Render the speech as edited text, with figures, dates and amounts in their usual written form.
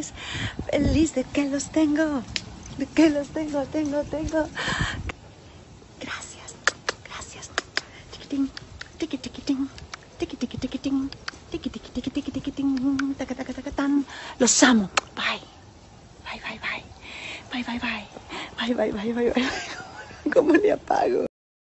feliz, feliz de que los tengo, de que los tengo. Gracias, gracias. Tiquitín, tiquitín, tiquitín, tiquitín, tacatacatacatán. Los amo. Bye. Bye. ¿Cómo le apago?